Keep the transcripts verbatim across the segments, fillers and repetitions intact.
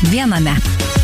viename.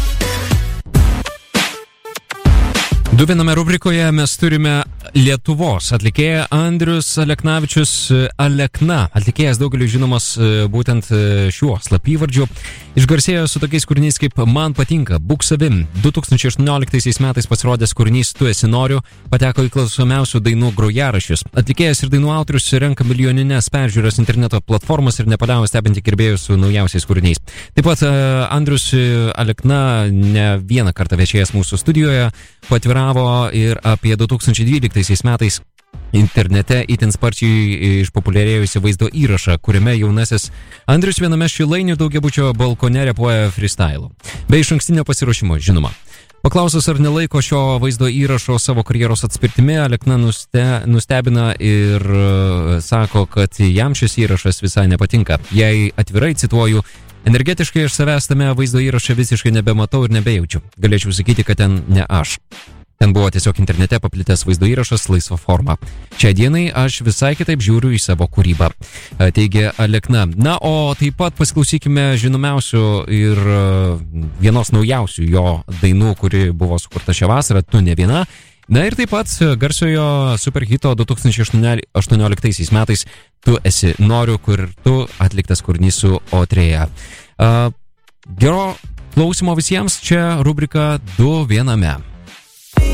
Du viename rubrikoje mes turime Lietuvos atlikėją Andrius Aleknavičius Alekna. Atlikėjas daugeliu žinomas būtent šiuo slapyvardžiu. Išgarsėjo su tokiais kūriniais kaip Man patinka, Būk savim. du tūkstančiai aštuonioliktaisiais metais pasirodęs kūrinys Tu esi noriu pateko į klausomiausių dainų grojaraščius. Atlikėjas ir dainų autorius renka milijonines peržiūras interneto platformas ir nepaliauja stebinti gerbėjus su naujausiais kūriniais. Taip pat Andrius Alekna ne vieną kartą viešėjęs mūsų studijoje patviravo ir apie du tūkstančiai dvyliktaisiais metais internete itin sparčiai išpopuliarėjusi vaizdo įrašą, kuriame jaunasis Andrius viename Šilainių daugiabučio balkone repuoja freestyle. Be išankstinio pasiruošimo, žinoma. Paklausus, ar nelaiko šio vaizdo įrašo savo karjeros atspirtimi, Alekna nuste, nustebina ir uh, sako, kad jam šis įrašas visai nepatinka. Jei atvirai cituoju, energetiškai aš savęs tame vaizdo įraše visiškai nebematau ir nebejaučiu. Galėčiau sakyti, kad ten ne aš. Ten buvo tiesiog internete paplitęs vaizdo įrašas laisva forma. Šią dienai aš visai kitaip žiūriu į savo kūrybą, teigia Alekna. Na, o taip pat pasiklausykime žinomiausių ir vienos naujausių jo dainų, kuri buvo sukurta šią vasarą, Tu ne viena. Na ir taip pat garsiojo superhito du tūkstančiai aštuonioliktaisiais metais Tu esi noriu, kur tu atliktas kūrinys su Otrėja. Gero klausimo visiems, čia rubrika Du viename.